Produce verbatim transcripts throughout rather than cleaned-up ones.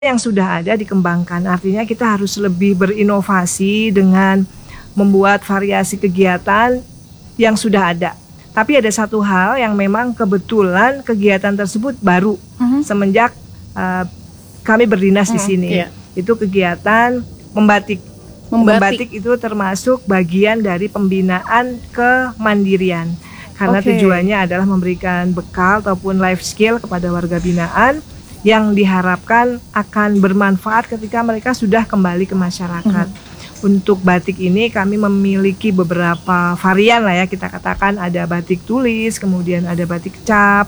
yang sudah ada dikembangkan. Artinya kita harus lebih berinovasi dengan membuat variasi kegiatan yang sudah ada. Tapi ada satu hal yang memang kebetulan kegiatan tersebut baru uh-huh. semenjak uh, kami berdinas uh-huh. di sini. Yeah. Itu kegiatan membatik. membatik. Membatik itu termasuk bagian dari pembinaan kemandirian. Karena okay. tujuannya adalah memberikan bekal ataupun life skill kepada warga binaan yang diharapkan akan bermanfaat ketika mereka sudah kembali ke masyarakat. Mm-hmm. Untuk batik ini kami memiliki beberapa varian lah ya, kita katakan ada batik tulis, kemudian ada batik cap,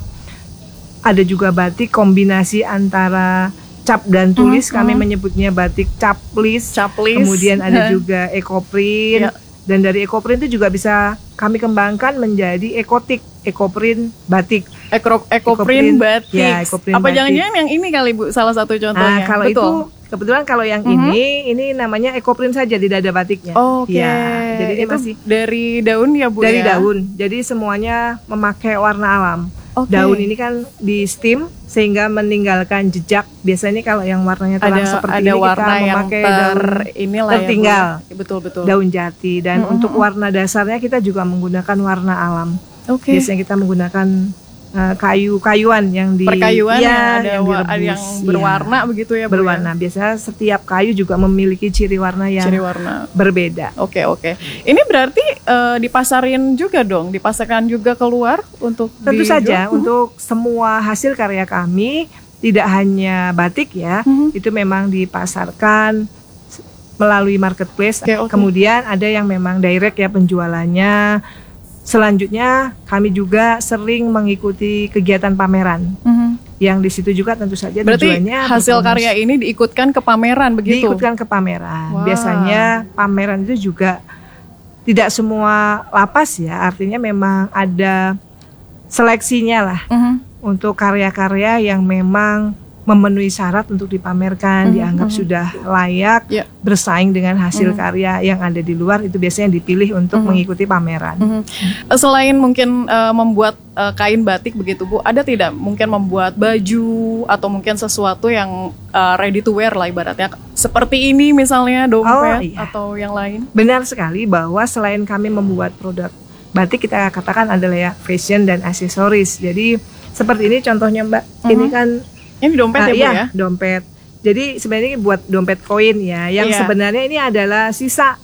ada juga batik kombinasi antara cap dan tulis, mm-hmm. kami menyebutnya batik caplis, caplis. Kemudian ada juga ekoprint, yeah. dan dari ekoprint itu juga bisa kami kembangkan menjadi ekotik, ekoprint batik. Eko, ekoprint batik. Ya, ekoprint apa jangan-jangan yang ini kali Bu salah satu contohnya? Nah, kalau Betul. itu kebetulan kalau yang mm-hmm. ini ini namanya ekoprint saja, tidak ada batiknya. Oh, Oke. Okay. Ya, jadi ini itu masih dari daun ya Bu dari ya? daun. Jadi semuanya memakai warna alam. Okay. Daun ini kan di steam sehingga meninggalkan jejak. Biasanya kalau yang warnanya terang ada, seperti ada ini warna kita yang memakai ter, daun inilah tertinggal. Ya, betul betul. Daun jati dan mm-hmm. untuk warna dasarnya kita juga menggunakan warna alam. Okay. Biasanya kita menggunakan uh, kayu-kayuan yang di perkayuan ya, yang, yang, ada yang berwarna ya. begitu ya Bu. Berwarna. Ya? Biasanya setiap kayu juga memiliki ciri warna yang ciri warna berbeda. Oke, oke. Ini berarti uh, dipasarin juga dong, dipasarkan juga keluar untuk tentu di saja hmm. untuk semua hasil karya kami, tidak hanya batik ya, hmm. itu memang dipasarkan melalui marketplace. Okay, okay. Kemudian ada yang memang direct ya penjualannya. Selanjutnya kami juga sering mengikuti kegiatan pameran, mm-hmm. yang di situ juga tentu saja berarti tujuannya hasil berkomus. Karya ini diikutkan ke pameran begitu? Diikutkan ke pameran. Wow. Biasanya pameran itu juga tidak semua lapas ya, artinya memang ada seleksinya lah mm-hmm. untuk karya-karya yang memang memenuhi syarat untuk dipamerkan, mm-hmm. dianggap sudah layak yeah. bersaing dengan hasil mm-hmm. karya yang ada di luar, itu biasanya dipilih untuk mm-hmm. mengikuti pameran. Mm-hmm. Selain mungkin uh, membuat uh, kain batik begitu Bu, ada tidak mungkin membuat baju atau mungkin sesuatu yang uh, ready to wear lah ibaratnya, seperti ini misalnya dompet oh, iya. atau yang lain? Benar sekali bahwa selain kami membuat produk batik, kita katakan adalah ya fashion dan aksesoris. Jadi seperti ini contohnya Mbak, mm-hmm. ini kan ini dompet uh, ya Bu iya, ya? Dompet. Jadi sebenarnya ini buat dompet koin ya. Yang yeah. sebenarnya ini adalah sisa.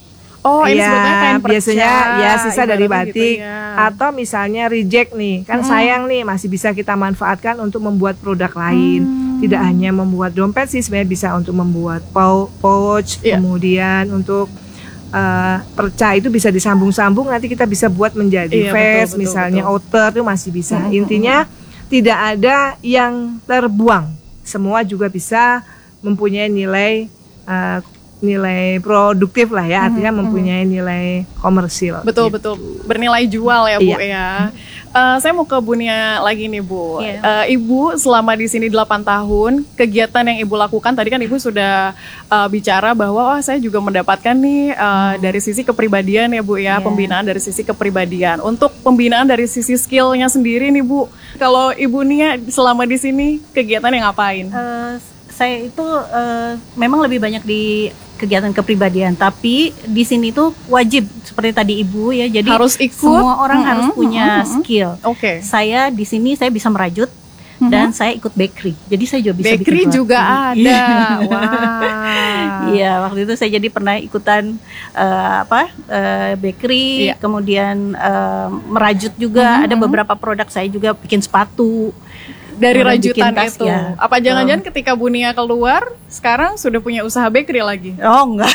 Oh, ini ya, sebetulnya kain perca. Biasanya ya sisa dari batik gitu, ya. Atau misalnya reject nih. Kan hmm. sayang nih, masih bisa kita manfaatkan untuk membuat produk lain. Hmm. Tidak hanya membuat dompet sih, sebenarnya bisa untuk membuat pouch, yeah. kemudian untuk uh, perca itu bisa disambung-sambung, nanti kita bisa buat menjadi yeah, vest, betul, betul, misalnya betul. outer itu masih bisa. Hmm. Intinya tidak ada yang terbuang, semua juga bisa mempunyai nilai uh, nilai produktif lah ya, artinya mm-hmm. mempunyai nilai komersil. Betul gitu. Betul, bernilai jual ya Bu iya. ya. Uh, saya mau ke Bu Nia lagi nih Bu. Yeah. Uh, Ibu selama di sini delapan tahun, kegiatan yang Ibu lakukan tadi kan Ibu sudah uh, bicara bahwa oh, saya juga mendapatkan nih uh, hmm. dari sisi kepribadian ya Bu ya, yeah. pembinaan dari sisi kepribadian. Untuk pembinaan dari sisi skillnya sendiri nih Bu, kalau Ibu Nia selama di sini kegiatan yang ngapain? Uh, saya itu uh, memang lebih banyak di kegiatan kepribadian, tapi di sini tuh wajib seperti tadi Ibu ya, jadi harus ikut, semua orang mm-hmm, harus punya mm-hmm. skill. Oke. Okay. Saya di sini saya bisa merajut mm-hmm. dan saya ikut bakery, jadi saya juga bisa bakery bikin juga ada. Wow. Iya, waktu itu saya jadi pernah ikutan uh, apa uh, bakery, yeah. kemudian uh, merajut juga. Mm-hmm. Ada beberapa produk saya juga bikin sepatu. Dari rajutan tas, itu, ya. Apa jangan-jangan um, ketika Bu Nia keluar, sekarang sudah punya usaha bakery lagi? Oh enggak,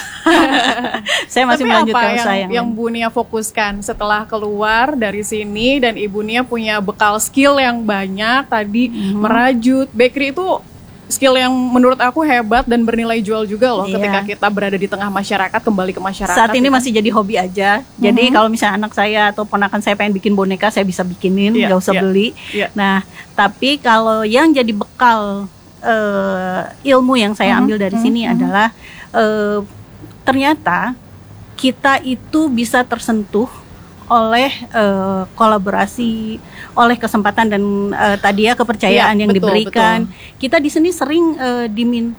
saya masih Tapi melanjutkan apa usaha yang, yang Bu Nia fokuskan setelah keluar dari sini dan Ibu Nia punya bekal skill yang banyak tadi, mm-hmm. merajut, bakery itu skill yang menurut aku hebat dan bernilai jual juga loh, iya. ketika kita berada di tengah masyarakat, kembali ke masyarakat. Saat ini gitu. Masih jadi hobi aja. Mm-hmm. Jadi kalau misalnya anak saya atau ponakan saya pengen bikin boneka, saya bisa bikinin, yeah, gak usah yeah, beli. Yeah. Nah, tapi kalau yang jadi bekal uh, ilmu yang saya mm-hmm. ambil dari mm-hmm. sini adalah uh, ternyata kita itu bisa tersentuh oleh uh, kolaborasi, oleh kesempatan dan uh, tadi ya kepercayaan ya, yang betul, diberikan. Betul. Kita di sini sering uh, dimin